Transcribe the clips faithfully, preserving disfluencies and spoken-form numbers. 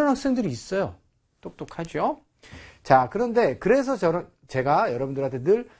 그런 학생들이 있어요. 똑똑하죠? 자, 그런데 그래서 저는 제가 여러분들한테 늘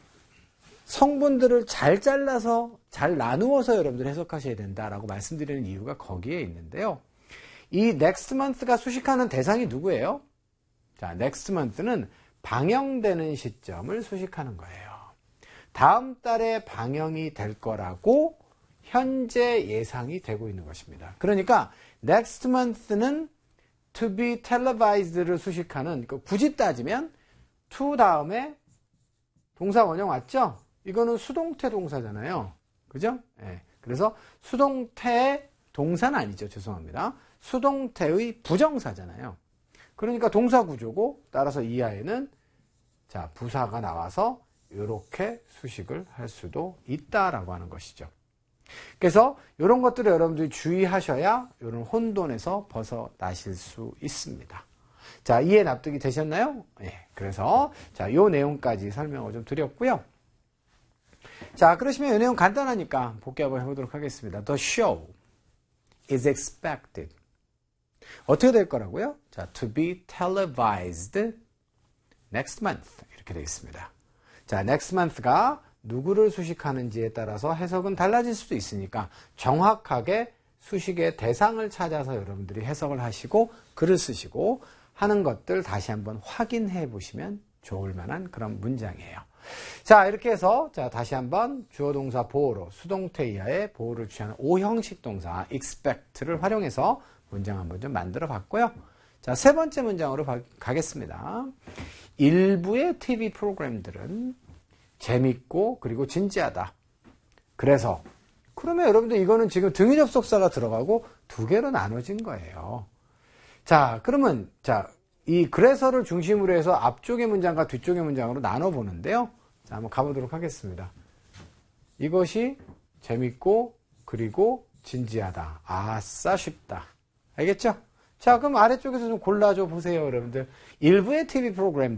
성분들을 잘 잘라서 잘 나누어서 여러분들 해석하셔야 된다라고 말씀드리는 이유가 거기에 있는데요. 이 next month가 수식하는 대상이 누구예요? 자, next month는 방영되는 시점을 수식하는 거예요. 다음 달에 방영이 될 거라고 현재 예상이 되고 있는 것입니다. 그러니까 next month는 to be televised를 수식하는, 굳이 따지면 to 다음에 동사 원형 왔죠? 이거는 수동태 동사잖아요. 그죠? 네. 그래서 수동태의 동사는 아니죠. 죄송합니다. 수동태의 부정사잖아요. 그러니까 동사 구조고, 따라서 이하에는 자, 부사가 나와서 이렇게 수식을 할 수도 있다라고 하는 것이죠. 그래서 이런 것들을 여러분들이 주의하셔야 이런 혼돈에서 벗어나실 수 있습니다. 자, 이해 납득이 되셨나요? 네. 그래서 자, 요 내용까지 설명을 좀 드렸고요. 자, 그러시면 이 내용 간단하니까 복귀 한번 해보도록 하겠습니다. The show is expected. 어떻게 될 거라고요? 자, to be televised next month. 이렇게 되겠습니다. 자, next month가 누구를 수식하는지에 따라서 해석은 달라질 수도 있으니까 정확하게 수식의 대상을 찾아서 여러분들이 해석을 하시고 글을 쓰시고 하는 것들 다시 한번 확인해 보시면 좋을 만한 그런 문장이에요. 자, 이렇게 해서 자, 다시 한번 주어 동사 보호로 수동태 이하의 보호를 취하는 오형식 동사 expect를 활용해서 문장 한번 좀 만들어 봤고요. 자, 세 번째 문장으로 가, 가겠습니다. 일부의 티비 프로그램들은 재밌고 그리고 진지하다. 그래서 그러면 여러분들 이거는 지금 등위 접속사가 들어가고 두 개로 나눠진 거예요. 자, 그러면 자, 이 그래서를 중심으로 해서 앞쪽의 문장과 뒤쪽의 문장으로 나눠 보는데요. 자, 한번 가보도록 하겠습니다. 이것이 재밌고 그리고 진지하다. 아싸 쉽다. 알겠죠? 자, 그럼 아래쪽에서 좀 골라줘 보세요, 여러분들. 일부의 티비 프로그램